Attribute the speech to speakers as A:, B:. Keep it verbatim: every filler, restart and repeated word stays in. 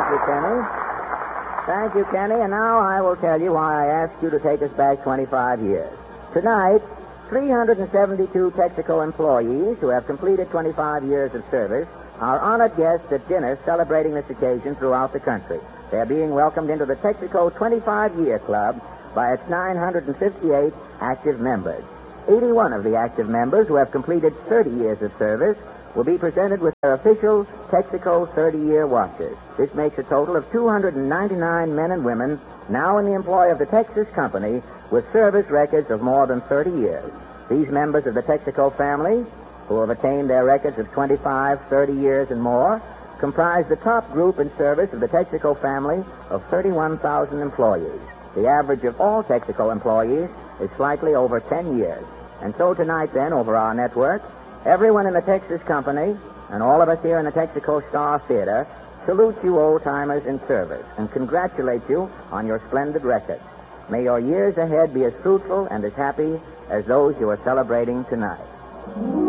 A: Thank you, Kenny. Thank you, Kenny. And now I will tell you why I asked you to take us back twenty-five years. Tonight, three hundred seventy-two Texaco employees who have completed twenty-five years of service are honored guests at dinner celebrating this occasion throughout the country. They're being welcomed into the Texaco twenty-five-year club by its nine hundred fifty-eight active members. eighty-one of the active members who have completed thirty years of service will be presented with their official Texaco thirty-year watches. This makes a total of two hundred ninety-nine men and women now in the employ of the Texas Company with service records of more than thirty years. These members of the Texaco family, who have attained their records of twenty-five, thirty years and more, comprise the top group in service of the Texaco family of thirty-one thousand employees. The average of all Texaco employees is slightly over ten years. And so tonight, then, over our network, everyone in the Texas Company and all of us here in the Texaco Star Theater salute you old-timers in service and congratulate you on your splendid records. May your years ahead be as fruitful and as happy as those you are celebrating tonight.